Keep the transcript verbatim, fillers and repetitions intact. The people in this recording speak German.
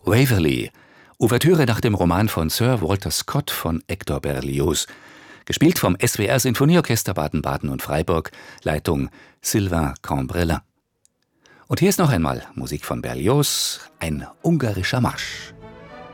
Waverley, Ouvertüre nach dem Roman von Sir Walter Scott von Hector Berlioz. Gespielt vom S W R Sinfonieorchester Baden-Baden und Freiburg, Leitung Sylvain Cambrelin. Und hier ist noch einmal Musik von Berlioz, ein ungarischer Marsch.